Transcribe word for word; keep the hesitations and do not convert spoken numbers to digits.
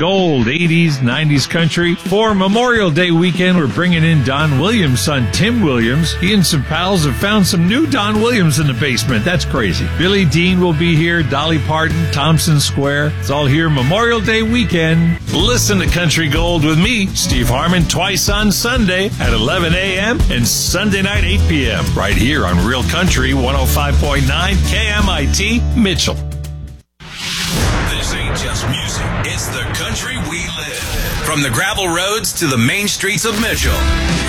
gold, eighties, nineties country. For Memorial Day weekend, we're bringing in Don Williams' son, Tim Williams. He and some pals have found some new Don Williams in the basement. That's crazy. Billy Dean will be here, Dolly Parton, Thompson Square. It's all here Memorial Day weekend. Listen to Country Gold with me, Steve Harmon, twice on Sunday at eleven a.m. and Sunday night eight p.m. right here on Real Country one oh five point nine K M I T Mitchell. This ain't just music, it's the country we live. From the gravel roads to the main streets of Mitchell,